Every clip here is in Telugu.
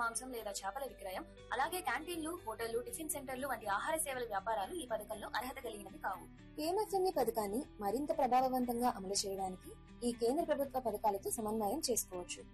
మాంసం లేదా చేపల విక్రయం, అలాగే క్యాంటీన్లు, హోటళ్లు, టిఫిన్ సెంటర్లు వంటి ఆహార సేవల వ్యాపారాలు ఈ పథకంలో అర్హత కలిగినవి కావు. PMFME పథకాన్ని మరింత ప్రభావవంతంగా అమలు చేయడానికి ఈ కేంద్ర ప్రభుత్వ పథకాలతో సమన్వయం చేసుకోవచ్చు.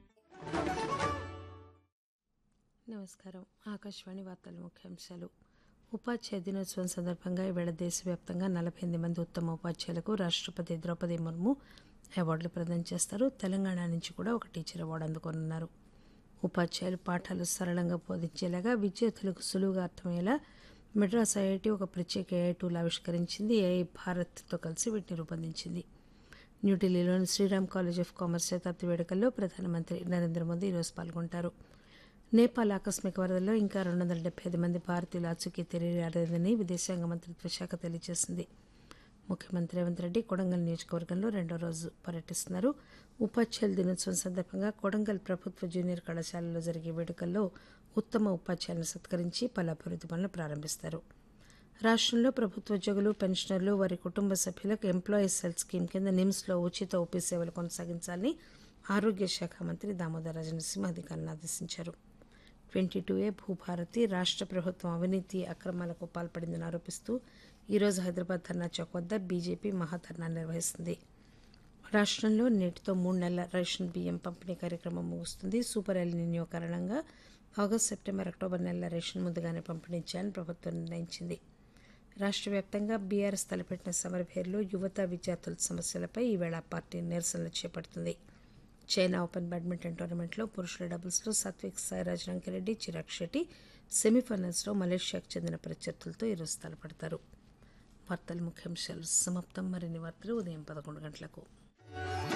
నమస్కారం. ఆకాశవాణి వార్తల ముఖ్యాంశాలు. ఉపాధ్యాయ దినోత్సవం సందర్భంగా ఈవేళ దేశవ్యాప్తంగా 48 మంది ఉత్తమ ఉపాధ్యాయులకు రాష్టపతి ద్రౌపది ముర్ము అవార్డులు ప్రదానం చేస్తారు. తెలంగాణ నుంచి కూడా ఒక టీచర్ అవార్డు అందుకోనున్నారు. ఉపాధ్యాయులు పాఠాలు సరళంగా బోధించేలాగా, విద్యార్థులకు సులువుగా అర్థమయ్యేలా మెడ్రాస్ ఐఐటి ఒక ప్రత్యేక AI టూల్ ఆవిష్కరించింది. AI భారత్తో కలిసి వీటిని రూపొందించింది. న్యూఢిల్లీలోని శ్రీరామ్ కాలేజ్ ఆఫ్ కామర్స్ శతాబ్ది వేడుకల్లో ప్రధానమంత్రి నరేంద్ర మోదీ ఈరోజు పాల్గొంటారు. నేపాల్ ఆకస్మిక వరదల్లో ఇంకా 275 మంది భారతీయులు ఆచూకీ తెలియరాలేదని విదేశాంగ మంత్రిత్వ శాఖ తెలియజేసింది. ముఖ్యమంత్రి రేవంత్ రెడ్డి కొడంగల్ నియోజకవర్గంలో 2వ రోజు పర్యటిస్తున్నారు. ఉపాధ్యాయుల దినోత్సవం సందర్భంగా కొడంగల్ ప్రభుత్వ జూనియర్ కళాశాలలో జరిగే వేడుకల్లో ఉత్తమ ఉపాధ్యాయులను సత్కరించి పలు అభివృద్ది పనులు ప్రారంభిస్తారు. రాష్టంలో ప్రభుత్వ ఉద్యోగులు, పెన్షనర్లు, వారి కుటుంబ సభ్యులకు ఎంప్లాయీస్ హెల్త్ స్కీమ్ కింద నిమ్స్లో ఉచిత ఓపీ సేవలు కొనసాగించాలని ఆరోగ్య శాఖ మంత్రి దామోదర్ రాజనరసింహ అధికారులను ఆదేశించారు. 22A భూభారతి రాష్ట ప్రభుత్వం అవినీతి అక్రమాలకు పాల్పడిందని ఆరోపిస్తూ ఈరోజు హైదరాబాద్ ధర్నా చౌక్ వద్ద బీజేపీ మహాధర్నా నిర్వహిస్తుంది. రాష్టంలో నేటితో 3 నెలల రేషన్ బియ్యం పంపిణీ కార్యక్రమం ముగుస్తుంది. సూపర్ ఎల్నినో కారణంగా ఆగస్టు, సెప్టెంబర్, అక్టోబర్ నెలల రేషన్ ముందుగానే పంపిణీ చేయాలని ప్రభుత్వం నిర్ణయించింది. రాష్ట వ్యాప్తంగా బీఆర్ఎస్ తలపెట్టిన సమరభేరిలో యువత, విద్యార్థుల సమస్యలపై ఈవేళ పార్టీ నిరసనలు చేపడుతుంది. చైనా ఓపెన్ బ్యాడ్మింటన్ టోర్నమెంట్లో పురుషుల డబుల్స్లో సాత్విక్ సాయిరాజ్ రంకిరెడ్డి, చిరాగ్ షెట్టి సెమీఫైనల్స్లో మలేషియాకు చెందిన ప్రత్యర్థులతో ఈరోజు తలపడతారు. వార్తల ముఖ్యాంశాలు సమాప్తం. మరిన్ని వార్తలు ఉదయం 11 గంటలకు.